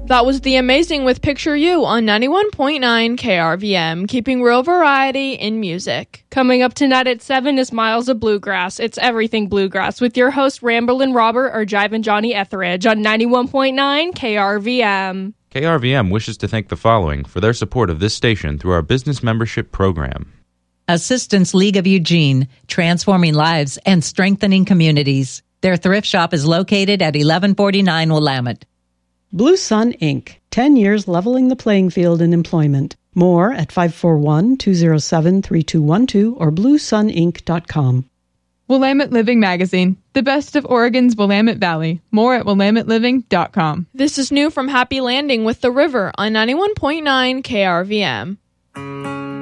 That was The Amazing with Picture You on 91.9 KRVM, keeping real variety in music. Coming up tonight at 7 is Miles of Bluegrass. It's everything bluegrass with your host Ramblin' Robert or Jivin' Johnny Etheridge on 91.9 KRVM. KRVM wishes to thank the following for their support of this station through our business membership program. Assistance League of Eugene, transforming lives and strengthening communities. Their thrift shop is located at 1149 Willamette. Blue Sun Inc., 10 years leveling the playing field in employment. More at 541-207-3212 or bluesuninc.com. Willamette Living Magazine, the best of Oregon's Willamette Valley. More at willametteliving.com. This is new from Happy Landing with The River on 91.9 KRVM.